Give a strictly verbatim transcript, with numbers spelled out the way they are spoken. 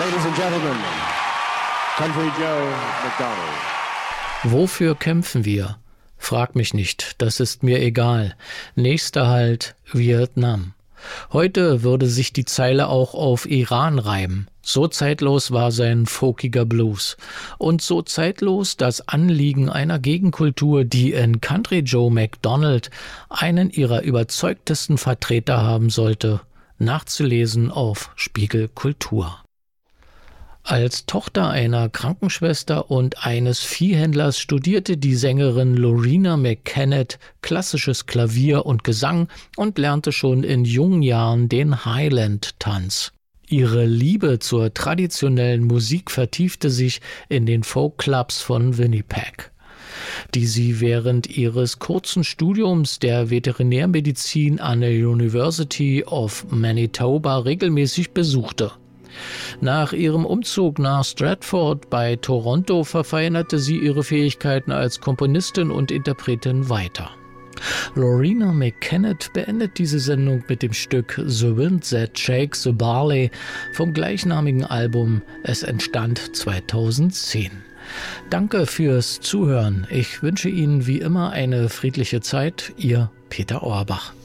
ladies and gentlemen, Country Joe McDonald. Wofür kämpfen wir? Frag mich nicht, das ist mir egal. Nächster Halt, Vietnam. Heute würde sich die Zeile auch auf Iran reimen. So zeitlos war sein folkiger Blues. Und so zeitlos das Anliegen einer Gegenkultur, die in Country Joe McDonald einen ihrer überzeugtesten Vertreter haben sollte. Nachzulesen auf Spiegel Kultur. Als Tochter einer Krankenschwester und eines Viehhändlers studierte die Sängerin Loreena McKennitt klassisches Klavier und Gesang und lernte schon in jungen Jahren den Highland-Tanz. Ihre Liebe zur traditionellen Musik vertiefte sich in den Folkclubs von Winnipeg, die sie während ihres kurzen Studiums der Veterinärmedizin an der University of Manitoba regelmäßig besuchte. Nach ihrem Umzug nach Stratford bei Toronto verfeinerte sie ihre Fähigkeiten als Komponistin und Interpretin weiter. Loreena McKennitt beendet diese Sendung mit dem Stück The Wind That Shakes the Barley vom gleichnamigen Album. Es entstand zweitausendzehn. Danke fürs Zuhören. Ich wünsche Ihnen wie immer eine friedliche Zeit. Ihr Peter Auerbach.